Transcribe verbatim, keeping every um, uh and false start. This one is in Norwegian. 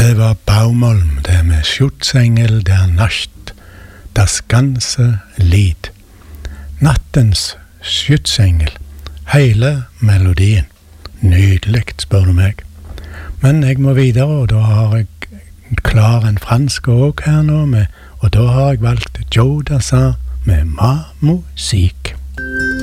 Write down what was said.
Det var Baumholm, det med Schutzengel der Nacht, das ganze Lied. Nattens skytsengel, hele melodien. Nydelig, spør du meg. Men jeg må videre, og da har jeg klar en fransk også her nå, med, og da har jeg valgt Joe Dassin med Ma Musique.